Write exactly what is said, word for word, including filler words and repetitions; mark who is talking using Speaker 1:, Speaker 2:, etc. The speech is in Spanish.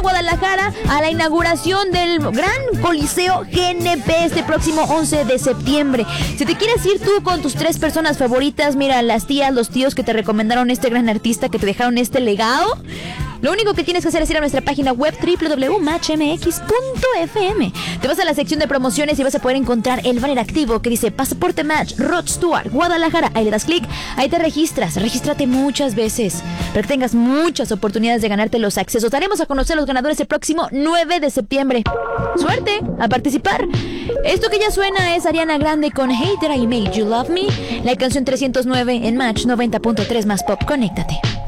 Speaker 1: Guadalajara a la inauguración del Gran Coliseo G N P este próximo once de septiembre. Si te quieres ir tú con tus tres personas favoritas, mira, las tías, los tíos que te recomendaron este gran artista, que te dejaron este legado, lo único que tienes que hacer es ir a nuestra página web doble u doble u doble u punto match m x punto f m. Te vas a la sección de promociones y vas a poder encontrar el banner activo que dice Pasaporte Match, Rod Stewart, Guadalajara. Ahí le das clic, ahí te registras. Regístrate muchas veces para que tengas muchas oportunidades de ganarte los accesos. Daremos a conocer a los ganadores el próximo nueve de septiembre. ¡Suerte a participar! Esto que ya suena es Ariana Grande con Hey Did I Make You Love Me, la canción trescientos nueve en Match noventa punto tres más Pop. Conéctate.